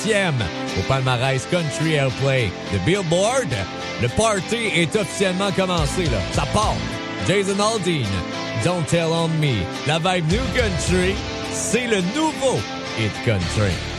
7e au palmarès Country Airplay de Billboard. Le party est officiellement commencé, là. Ça part. Jason Aldean, Don't Tell on Me. La vibe New Country, c'est le nouveau Hit Country.